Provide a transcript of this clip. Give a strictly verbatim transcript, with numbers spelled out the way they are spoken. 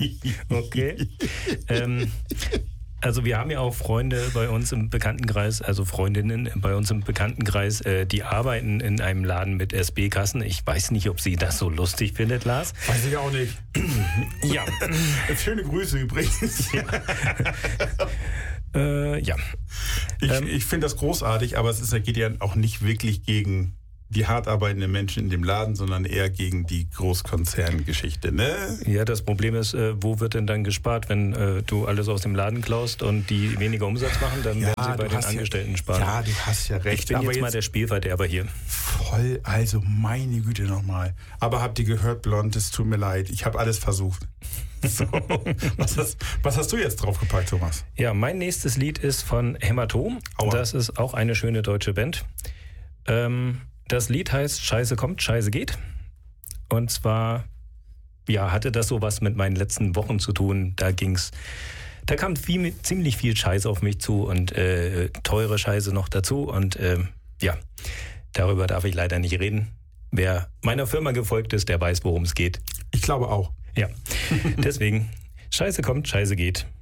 Okay. ähm, also wir haben ja auch Freunde bei uns im Bekanntenkreis, also Freundinnen bei uns im Bekanntenkreis, äh, die arbeiten in einem Laden mit S B-Kassen. Ich weiß nicht, ob sie das so lustig findet, Lars. Weiß ich auch nicht. Ja. Schöne Grüße übrigens. Ja. äh, ja. Ich, ähm, ich finde das großartig, aber es ist, geht ja auch nicht wirklich gegen die hart arbeitenden Menschen in dem Laden, sondern eher gegen die Großkonzerngeschichte, ne? Ja, das Problem ist, äh, wo wird denn dann gespart, wenn äh, du alles aus dem Laden klaust und die weniger Umsatz machen, dann Ja, werden sie bei du den hast Angestellten ja, sparen. Ja, du hast ja recht. Ich bin aber jetzt, mal der Spielverderber hier. Voll, also meine Güte nochmal. Aber habt ihr gehört, Blond, es tut mir leid, ich habe alles versucht. So, was, hast, was hast du jetzt draufgepackt, Thomas? Ja, mein nächstes Lied ist von Hämatom. Aua. Das ist auch eine schöne deutsche Band. Ähm, das Lied heißt Scheiße kommt, Scheiße geht. Und zwar, ja, hatte das sowas mit meinen letzten Wochen zu tun. Da ging's, da kam viel, ziemlich viel Scheiße auf mich zu und äh, teure Scheiße noch dazu. Und äh, ja, darüber darf ich leider nicht reden. Wer meiner Firma gefolgt ist, der weiß, worum es geht. Ich glaube auch. Ja, deswegen, Scheiße kommt, Scheiße geht.